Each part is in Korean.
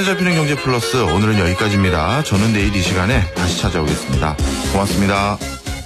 손에 잡히는 경제 플러스 오늘은 여기까지입니다. 저는 내일 이 시간에 다시 찾아오겠습니다. 고맙습니다.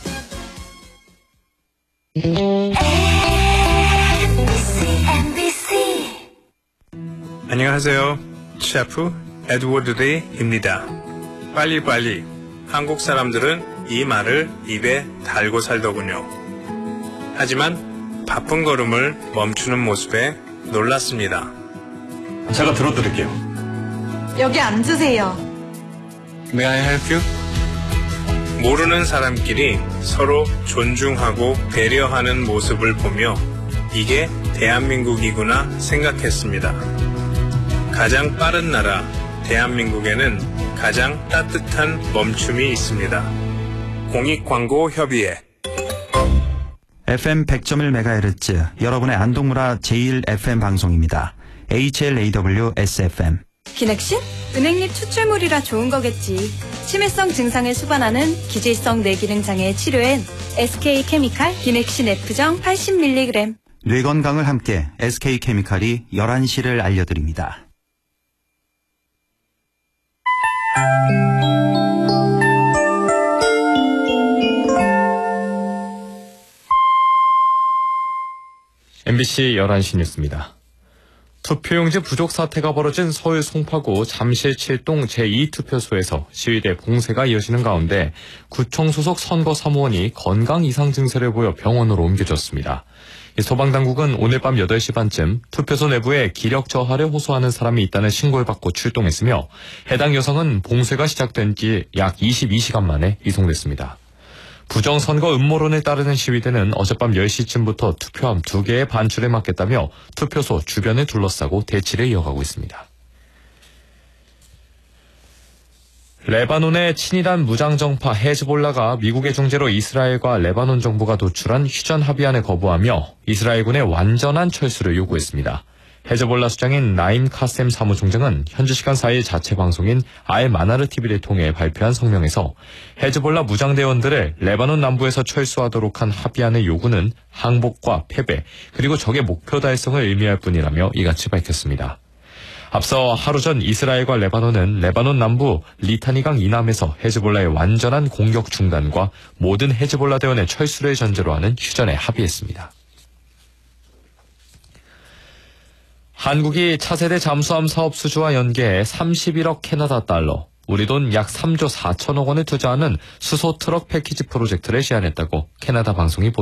안녕하세요. 셰프 에드워드 데이입니다. 빨리빨리. 한국 사람들은 이 말을 입에 달고 살더군요. 하지만 바쁜 걸음을 멈추는 모습에 놀랐습니다. 제가 들어드릴게요. 여기 앉으세요. May I help you? 모르는 사람끼리 서로 존중하고 배려하는 모습을 보며 이게 대한민국이구나 생각했습니다. 가장 빠른 나라 대한민국에는 가장 따뜻한 멈춤이 있습니다. 공익광고협의회 FM 100.1MHz 여러분의 안동문화 제1FM 방송입니다. HLAW SFM. 기넥신? 은행잎 추출물이라 좋은 거겠지. 치매성 증상을 수반하는 기질성 뇌기능 장애 치료엔 SK케미칼 기넥신 F정 80mg. 뇌 건강을 함께 SK케미칼이 11시를 알려드립니다. MBC 11시 뉴스입니다. 투표용지 부족 사태가 벌어진 서울 송파구 잠실 7동 제2투표소에서 시위대 봉쇄가 이어지는 가운데 구청 소속 선거사무원이 건강 이상 증세를 보여 병원으로 옮겨졌습니다. 소방당국은 오늘 밤 8시 반쯤 투표소 내부에 기력 저하를 호소하는 사람이 있다는 신고를 받고 출동했으며 해당 여성은 봉쇄가 시작된 지 약 22시간 만에 이송됐습니다. 부정선거 음모론을 따르는 시위대는 어젯밤 10시쯤부터 투표함 2개의 반출을 막겠다며 투표소 주변을 둘러싸고 대치를 이어가고 있습니다. 레바논의 친이란 무장정파 헤즈볼라가 미국의 중재로 이스라엘과 레바논 정부가 도출한 휴전 합의안을 거부하며 이스라엘군의 완전한 철수를 요구했습니다. 헤즈볼라 수장인 나임 카셈 사무총장은 현지 시간 4일 자체 방송인 알마나르 TV를 통해 발표한 성명에서 헤즈볼라 무장대원들을 레바논 남부에서 철수하도록 한 합의안의 요구는 항복과 패배 그리고 적의 목표 달성을 의미할 뿐이라며 이같이 밝혔습니다. 앞서 하루 전 이스라엘과 레바논은 레바논 남부 리타니강 이남에서 헤즈볼라의 완전한 공격 중단과 모든 헤즈볼라 대원의 철수를 전제로 하는 휴전에 합의했습니다. 한국이 차세대 잠수함 사업 수주와 연계해 31억 캐나다 달러, 우리 돈 약 3조 4천억 원을 투자하는 수소 트럭 패키지 프로젝트를 시안했다고 캐나다 방송이